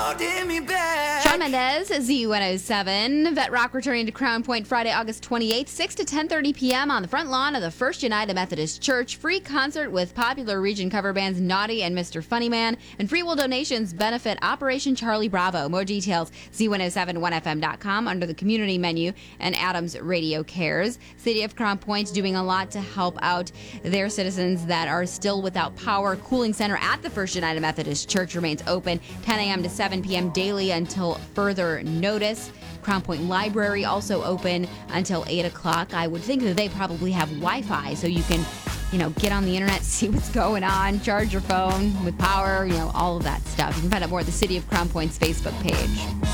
Shawn Mendes, Z107. Vet Rock returning to Crown Point Friday, August 28th, 6 to 10:30 p.m. on the front lawn of the First United Methodist Church. Free concert with popular region cover bands Naughty and Mr. Funnyman. And free will donations benefit Operation Charlie Bravo. More details, Z1071FM.com under the community menu and Adams Radio Cares. City of Crown Point doing a lot to help out their citizens that are still without power. Cooling center at the First United Methodist Church remains open 10 a.m. to 7 p.m. daily until further notice. Crown Point Library also open until 8 o'clock. I would think that they probably have Wi-Fi so you can, get on the internet, see what's going on, charge your phone with power, all of that stuff. You can find out more at the City of Crown Point's Facebook page.